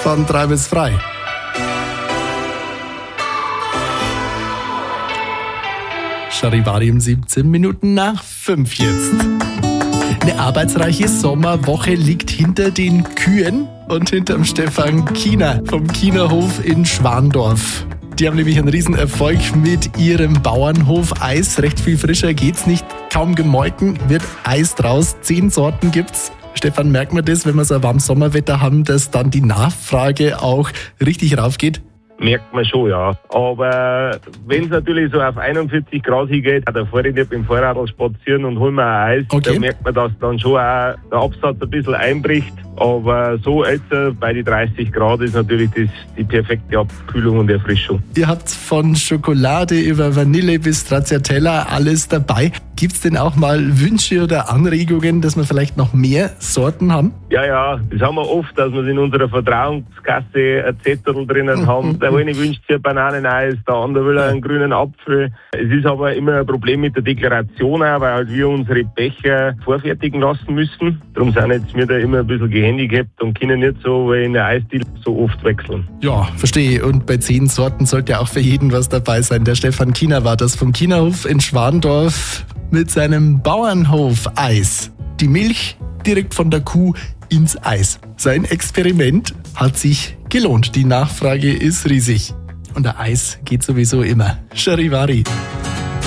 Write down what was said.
von 3 bis frei. Charivari um 17 Minuten nach 5 jetzt. Eine arbeitsreiche Sommerwoche liegt hinter den Kühen und hinterm Stefan Kiener vom Kienerhof in Schwandorf. Die haben nämlich einen Riesenerfolg mit ihrem Bauernhof Eis. Recht viel frischer geht's nicht. Kaum gemolken wird Eis draus. 10 Sorten gibt's. Stefan, merkt man das, wenn wir so ein warmes Sommerwetter haben, dass dann die Nachfrage auch richtig raufgeht? Merkt man schon, ja. Aber wenn es natürlich so auf 41 Grad hingeht, da fahre ich nicht mit dem Fahrrad spazieren und hole mir ein Eis. Okay. Da merkt man, dass dann schon auch der Absatz ein bisschen einbricht. Aber so jetzt bei den 30 Grad ist natürlich das die perfekte Abkühlung und Erfrischung. Ihr habt von Schokolade über Vanille bis Stracciatella alles dabei. Gibt's denn auch mal Wünsche oder Anregungen, dass wir vielleicht noch mehr Sorten haben? Ja, das haben wir oft, dass wir in unserer Vertrauenskasse ein Zettel drinnen haben. Der eine wünscht sich ein Bananeneis, der andere will einen grünen Apfel. Es ist aber immer ein Problem mit der Deklaration auch, weil halt wir unsere Becher vorfertigen lassen müssen. Darum sind jetzt wir da immer ein bisschen gehandicapt und können nicht so wie in der Eisdiele so oft wechseln. Ja, verstehe. Und bei 10 Sorten sollte ja auch für jeden was dabei sein. Der Stefan Kiener war das vom Kienerhof in Schwandorf mit seinem Bauernhof Eis. Die Milch direkt von der Kuh ins Eis. Sein Experiment hat sich gelohnt. Die Nachfrage ist riesig. Und der Eis geht sowieso immer. Charivari.